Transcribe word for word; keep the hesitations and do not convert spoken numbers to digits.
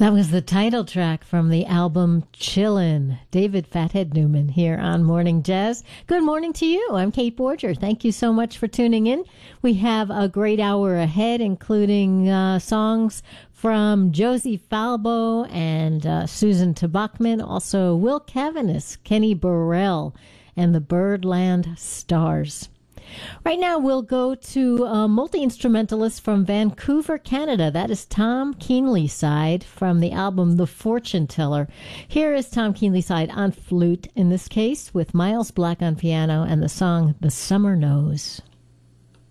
That was the title track from the album Chillin'. David Fathead Newman here on Morning Jazz. Good morning to you. I'm Kate Borger. Thank you so much for tuning in. We have a great hour ahead, including uh, songs from Josie Falbo and uh, Susan Tabachman, also Will Cavanis, Kenny Burrell, and the Birdland Stars. Right now, we'll go to a multi-instrumentalist from Vancouver, Canada. That is Tom Keenlyside from the album The Fortune Teller. Here is Tom Keenlyside on flute, in this case, with Miles Black on piano and the song The Summer Knows.